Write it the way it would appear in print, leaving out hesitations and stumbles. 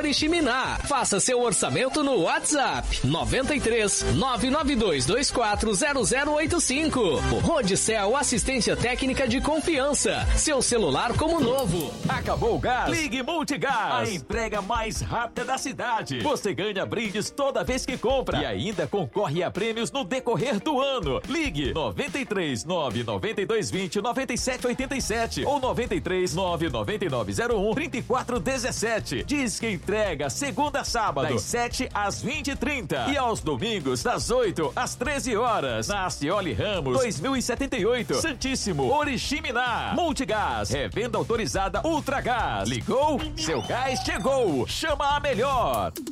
Oriximiná. Faça seu orçamento no WhatsApp 93 99224 0085. Rodicel Assistência Técnica de Confiança. Seu celular como novo. Acabou o gás? Ligue Multigás. A entrega mais rápida da cidade. Você ganha brindes toda vez que compra e ainda concorre a prêmios no decorrer do ano. Ligue 93 99220 9787 ou 93 99901 3417. Diz que entrega segunda a sábado das 7 às 20h30 e aos domingos das 8 às 13 horas. Na Acioli Ramos 2078, Santíssimo, Oriximiná. Multigás, revenda autorizada Ultragás. Ligou? Seu gás chegou. Chama a melhor.